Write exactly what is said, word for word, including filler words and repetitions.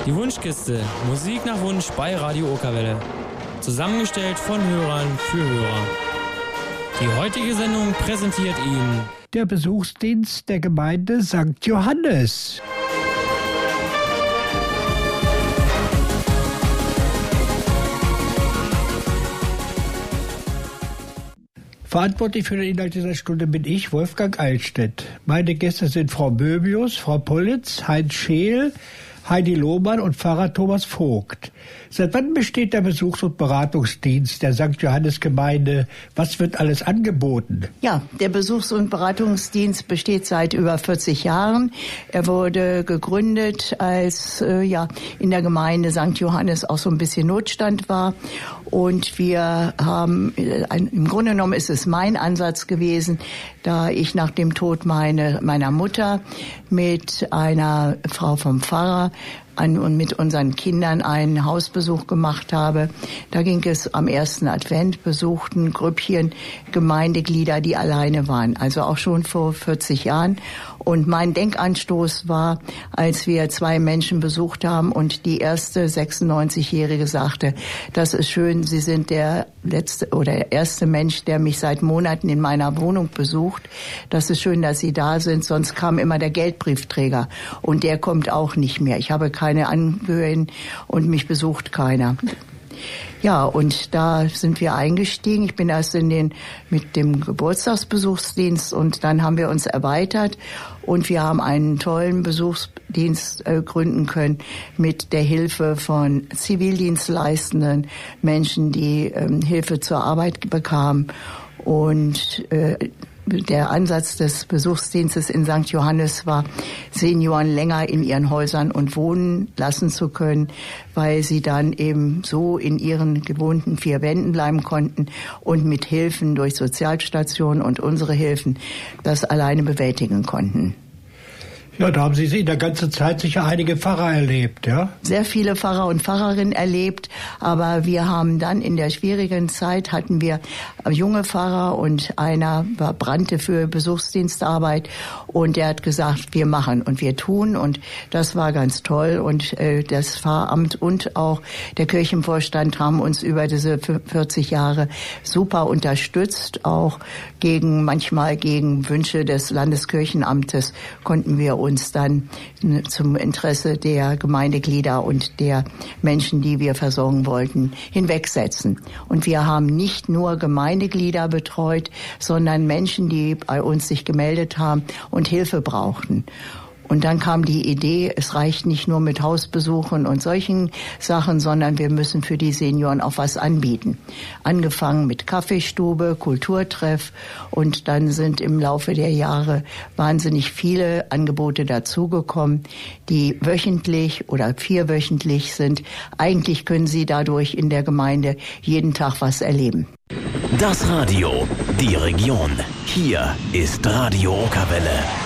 Die Wunschkiste. Musik nach Wunsch bei Radio Okerwelle. Zusammengestellt von Hörern für Hörer. Die heutige Sendung präsentiert Ihnen der Besuchsdienst der Gemeinde Sankt Johannes. Verantwortlich für den Inhalt dieser Stunde bin ich, Wolfgang Eilstedt. Meine Gäste sind Frau Möbius, Frau Pollitz, Heinz Scheel, Heidi Lohmann und Pfarrer Thomas Vogt. Seit wann besteht der Besuchs- und Beratungsdienst der Sankt Johannes Gemeinde? Was wird alles angeboten? Ja, der Besuchs- und Beratungsdienst besteht seit über vierzig Jahren. Er wurde gegründet, als äh, ja in der Gemeinde Sankt Johannes auch so ein bisschen Notstand war. Und wir haben, äh, ein, im Grunde genommen ist es mein Ansatz gewesen, da ich nach dem Tod meine, meiner Mutter mit einer Frau vom Pfarrer an und mit unseren Kindern einen Hausbesuch gemacht habe. Da ging es am ersten Advent, besuchten Grüppchen Gemeindeglieder, die alleine waren, also auch schon vor vierzig Jahren. Und mein Denkanstoß war, als wir zwei Menschen besucht haben und die erste sechsundneunzigjährige sagte, das ist schön, Sie sind der letzte oder der erste Mensch, der mich seit Monaten in meiner Wohnung besucht. Das ist schön, dass Sie da sind, sonst kam immer der Geldbriefträger und der kommt auch nicht mehr. Ich habe keine Angehörigen und mich besucht keiner. Ja, und da sind wir eingestiegen. Ich bin erst in den mit dem Geburtstagsbesuchsdienst und dann haben wir uns erweitert und wir haben einen tollen Besuchsdienst äh, gründen können mit der Hilfe von Zivildienstleistenden, Menschen, die ähm, Hilfe zur Arbeit bekamen und äh, der Ansatz des Besuchsdienstes in Sankt Johannes war, Senioren länger in ihren Häusern und wohnen lassen zu können, weil sie dann eben so in ihren gewohnten vier Wänden bleiben konnten und mit Hilfen durch Sozialstationen und unsere Hilfen das alleine bewältigen konnten. Ja, da haben Sie in der ganzen Zeit sicher einige Pfarrer erlebt, ja? Sehr viele Pfarrer und Pfarrerinnen erlebt, aber wir haben dann in der schwierigen Zeit hatten wir junge Pfarrer und einer war brannte für Besuchsdienstarbeit und der hat gesagt, wir machen und wir tun und das war ganz toll und äh, das Pfarramt und auch der Kirchenvorstand haben uns über diese vierzig Jahre super unterstützt, auch gegen manchmal gegen Wünsche des Landeskirchenamtes konnten wir uns dann zum Interesse der Gemeindeglieder und der Menschen, die wir versorgen wollten, hinwegsetzen. Und wir haben nicht nur Gemeindeglieder betreut, sondern Menschen, die bei uns sich gemeldet haben und Hilfe brauchten. Und dann kam die Idee, es reicht nicht nur mit Hausbesuchen und solchen Sachen, sondern wir müssen für die Senioren auch was anbieten. Angefangen mit Kaffeestube, Kulturtreff und dann sind im Laufe der Jahre wahnsinnig viele Angebote dazugekommen, die wöchentlich oder vierwöchentlich sind. Eigentlich können Sie dadurch in der Gemeinde jeden Tag was erleben. Das Radio, die Region. Hier ist Radio Okerwelle.